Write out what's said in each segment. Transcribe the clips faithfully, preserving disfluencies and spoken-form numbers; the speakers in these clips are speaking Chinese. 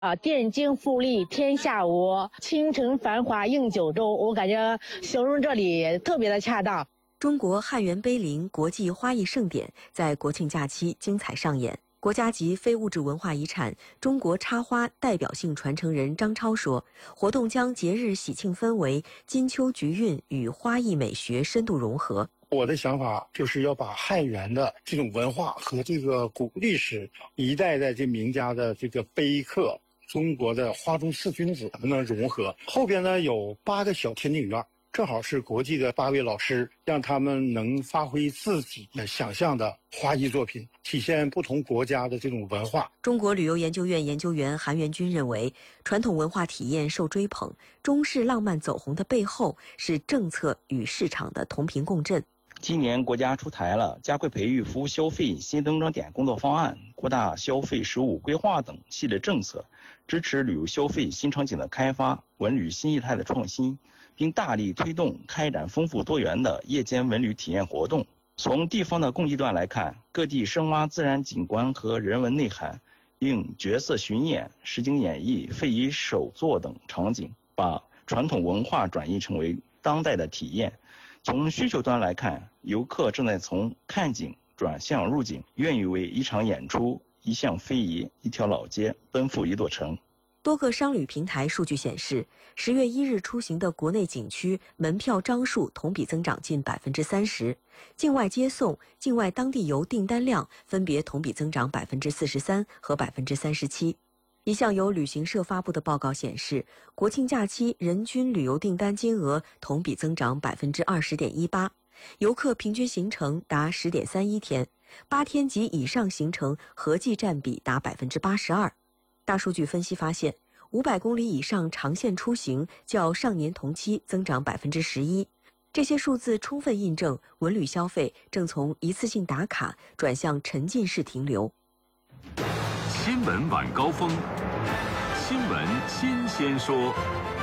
啊，电竞富丽天下无，倾城繁华映九州。我感觉形容这里特别的恰当。 中国汉源碑林国际花艺盛典在国庆假期精彩上演。国家级非物质文化遗产中国插花代表性传承人张超说，活动将节日喜庆氛围、金秋菊韵与花艺美学深度融合。 我的想法就是要把汉源的这种文化和这个古历史，一代代这名家的这个碑刻，中国的花中四君子能融合。后边呢有八个小天地院，正好是国际的八位老师，让他们能发挥自己的想象的花艺作品，体现不同国家的这种文化。 中国旅游研究院研究员韩元军认为，传统文化体验受追捧，中式浪漫走红的背后是政策与市场的同频共振。 今年国家出台了加快培育服务消费新增长点工作方案、扩大消费十五规划等系列政策，支持旅游消费新场景的开发、文旅新业态的创新，并大力推动开展丰富多元的夜间文旅体验活动。从地方的供给端来看，各地深挖自然景观和人文内涵，用角色巡演、实景演绎、非遗手作等场景，把传统文化转移成为当代的体验。从需求端来看，游客正在从看景转向入景，愿意为一场演出、一项非遗、一条老街奔赴一座城。 多个商旅平台数据显示，十月一日出行的国内景区门票张数同比增长近百分之三十，境外接送、境外当地游订单量分别同比增长百分之四十三和百分之三十七。一项由旅行社发布的报告显示，国庆假期人均旅游订单金额同比增长百分之二十点一八，游客平均行程达十点三一天，八天及以上行程合计占比达百分之八十二。大数据分析发现，五百公里以上长线出行较上年同期增长百分之十一。这些数字充分印证文旅消费正从一次性打卡转向沉浸式停留。 新闻晚高峰，新闻新鲜说。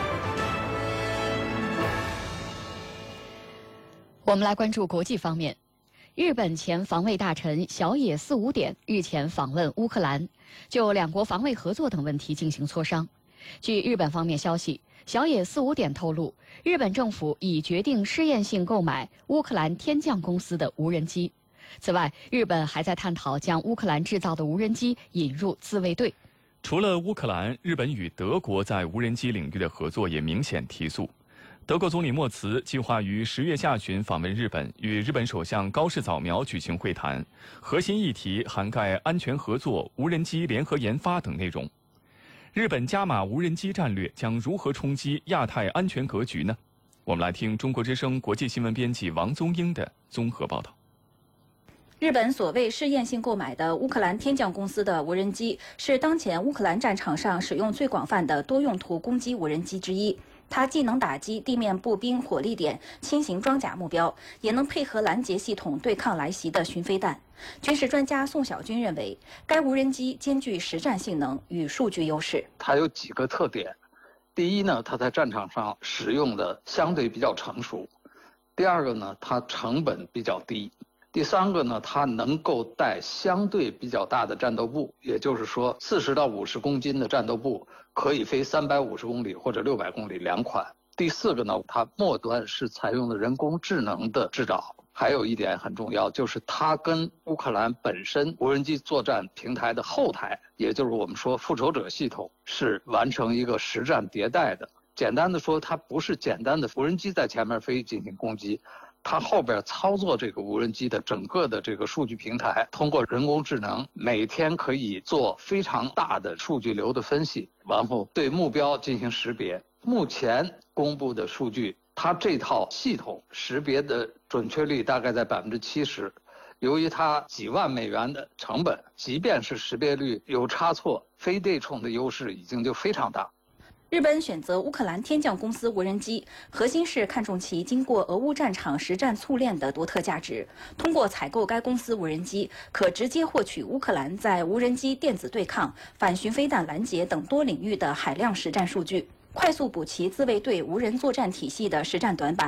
我们来关注国际方面。日本前防卫大臣小野四五点日前访问乌克兰，就两国防卫合作等问题进行磋商。据日本方面消息，小野四五点透露，日本政府已决定试验性购买乌克兰天降公司的无人机。此外，日本还在探讨将乌克兰制造的无人机引入自卫队。 除了乌克兰，日本与德国在无人机领域的合作也明显提速。德国总理默茨计划于十月下旬访问日本，与日本首相高市早苗举行会谈，核心议题涵盖安全合作、无人机联合研发等内容。日本加码无人机战略将如何冲击亚太安全格局呢？我们来听中国之声国际新闻编辑王宗英的综合报道。 日本所谓试验性购买的乌克兰天降公司的无人机，是当前乌克兰战场上使用最广泛的多用途攻击无人机之一。它既能打击地面步兵火力点、轻型装甲目标，也能配合拦截系统对抗来袭的巡飞弹。军事专家宋小军认为，该无人机兼具实战性能与数据优势。 它有几个特点：第一呢，它在战场上使用的相对比较成熟；第二个呢，它成本比较低。第三个呢，它能够带相对比较大的战斗部，也就是说，四十到五十公斤的战斗部可以飞三百五十公里或者六百公里两款。第四个呢，它末端是采用的人工智能的制导。还有一点很重要，就是它跟乌克兰本身无人机作战平台的后台，也就是我们说复仇者系统，是完成一个实战迭代的。简单的说，它不是简单的无人机在前面飞进行攻击。它后边操作这个无人机的整个的这个数据平台，通过人工智能，每天可以做非常大的数据流的分析，然后对目标进行识别。目前公布的数据，它这套系统识别的准确率大概在百分之七十。由于它几万美元的成本，即便是识别率有差错，非对冲的优势已经就非常大。 日本选择乌克兰天降公司无人机，核心是看重其经过俄乌战场实战淬炼的独特价值。通过采购该公司无人机，可直接获取乌克兰在无人机电子对抗、反巡飞弹拦截等多领域的海量实战数据，快速补齐自卫队无人作战体系的实战短板。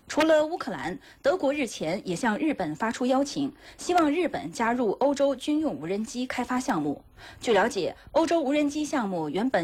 除了乌克兰，德国日前也向日本发出邀请，希望日本加入欧洲军用无人机开发项目。据了解，欧洲无人机项目原本